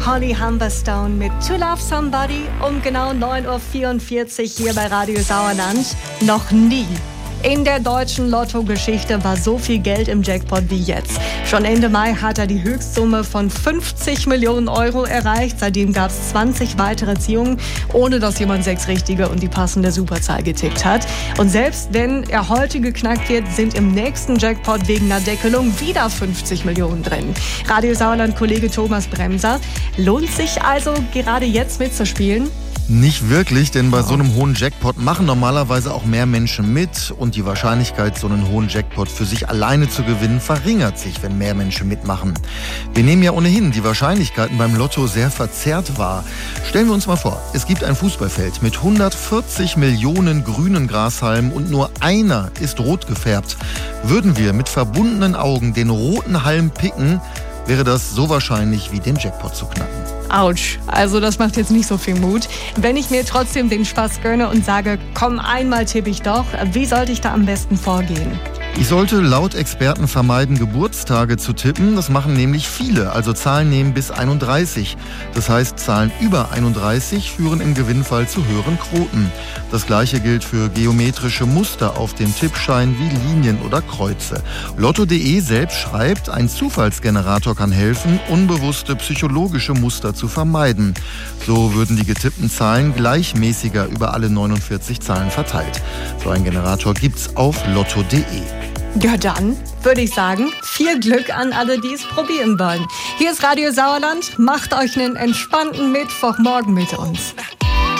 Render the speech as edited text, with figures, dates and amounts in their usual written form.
Holly Humberstone mit To Love Somebody um genau 9.44 Uhr hier bei Radio Sauerland. Noch nie in der deutschen Lotto-Geschichte war so viel Geld im Jackpot wie jetzt. Schon Ende Mai hat er die Höchstsumme von 50 Millionen Euro erreicht. Seitdem gab es 20 weitere Ziehungen, ohne dass jemand 6 richtige und die passende Superzahl getippt hat. Und selbst wenn er heute geknackt wird, sind im nächsten Jackpot wegen einer Deckelung wieder 50 Millionen drin. Radio Sauerland-Kollege Thomas Bremser, lohnt sich also gerade jetzt mitzuspielen? Nicht wirklich, denn bei so einem hohen Jackpot machen normalerweise auch mehr Menschen mit und die Wahrscheinlichkeit, so einen hohen Jackpot für sich alleine zu gewinnen, verringert sich, wenn mehr Menschen mitmachen. Wir nehmen ja ohnehin die Wahrscheinlichkeiten beim Lotto sehr verzerrt wahr. Stellen wir uns mal vor, es gibt ein Fußballfeld mit 140 Millionen grünen Grashalmen und nur einer ist rot gefärbt. Würden wir mit verbundenen Augen den roten Halm picken, wäre das so wahrscheinlich wie den Jackpot zu knacken. Autsch, also das macht jetzt nicht so viel Mut. Wenn ich mir trotzdem den Spaß gönne und sage, komm, einmal tippe ich doch, wie sollte ich da am besten vorgehen? Ich sollte laut Experten vermeiden, Geburtstage zu tippen. Das machen nämlich viele, also Zahlen nehmen bis 31. Das heißt, Zahlen über 31 führen im Gewinnfall zu höheren Quoten. Das Gleiche gilt für geometrische Muster auf dem Tippschein wie Linien oder Kreuze. Lotto.de selbst schreibt, ein Zufallsgenerator kann helfen, unbewusste psychologische Muster zu vermeiden. So würden die getippten Zahlen gleichmäßiger über alle 49 Zahlen verteilt. So einen Generator gibt's auf Lotto.de. Ja, dann würde ich sagen, viel Glück an alle, die es probieren wollen. Hier ist Radio Sauerland. Macht euch einen entspannten Mittwochmorgen mit uns.